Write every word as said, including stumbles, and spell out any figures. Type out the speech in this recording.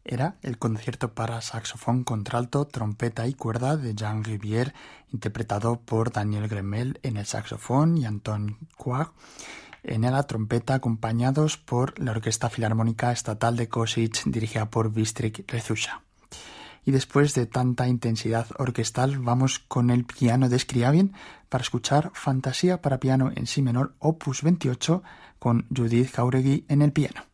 era el concierto para saxofón, contralto, trompeta y cuerda de Jean Rivière, interpretado por Daniel Gremel en el saxofón y Anton Quag en la trompeta, acompañados por la Orquesta Filarmónica Estatal de Košice, dirigida por Bystrik Rezusa. Y después de tanta intensidad orquestal, vamos con el piano de Scriabin para escuchar Fantasía para piano en si menor, opus veintiocho, con Judith Jauregui en el piano.